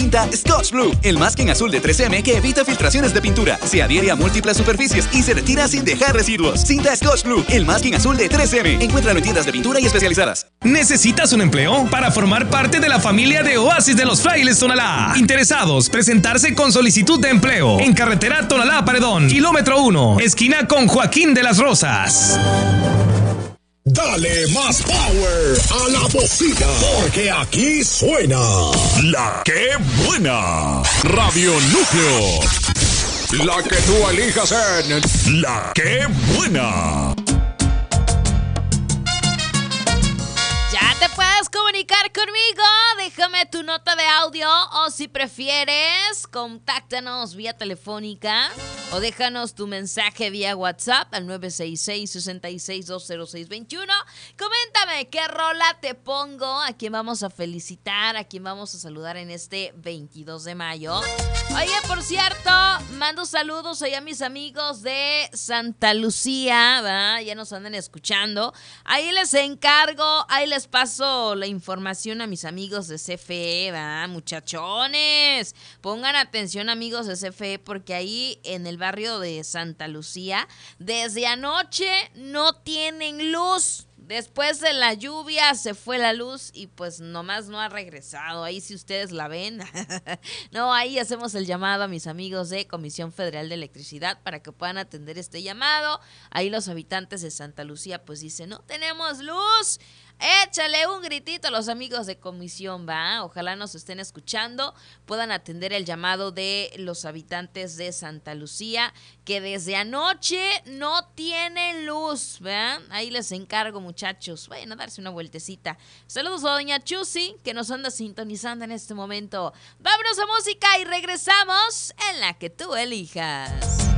Presenta Scotch Blue, el masking azul de 3M que evita filtraciones de pintura, se adhiere a múltiples superficies y se retira sin dejar residuos. Cinta Scotch Blue, el masking azul de 3M. Encuéntralo en tiendas de pintura y especializadas. ¿Necesitas un empleo? Para formar parte de la familia de Oasis de los Frailes Tonalá. Interesados, presentarse con solicitud de empleo en carretera Tonalá-Paredón, kilómetro 1, esquina con Joaquín de las Rosas. Dale más power a la bocina, porque aquí suena La Que Buena. Radio Núcleo. La que tú elijas en La Que Buena. Ya te puedes comunicar conmigo, déjame tu nota de audio o si prefieres, contáctanos vía telefónica o déjanos tu mensaje vía WhatsApp al 966-66-20621. Coméntame qué rola te pongo, a quién vamos a felicitar, a quién vamos a saludar en este 22 de mayo. Oye, por cierto, mando saludos allá a mis amigos de Santa Lucía, ¿verdad? Ya nos andan escuchando. Ahí les encargo, ahí les paso la información a mis amigos de CFE, ¿verdad? Muchachones, pongan atención amigos de CFE porque ahí en el barrio de Santa Lucía, desde anoche no tienen luz. Después de la lluvia se fue la luz y pues nomás no ha regresado. Ahí si ustedes la ven. No, ahí hacemos el llamado a mis amigos de Comisión Federal de Electricidad para que puedan atender este llamado. Ahí los habitantes de Santa Lucía pues dicen, no tenemos luz. Échale un gritito a los amigos de comisión, ¿va? Ojalá nos estén escuchando, puedan atender el llamado de los habitantes de Santa Lucía, que desde anoche no tienen luz, ¿va? Ahí les encargo, muchachos, vayan a darse una vueltecita. Saludos a doña Chusi, que nos anda sintonizando en este momento. Vámonos a música y regresamos en La Que Tú Elijas.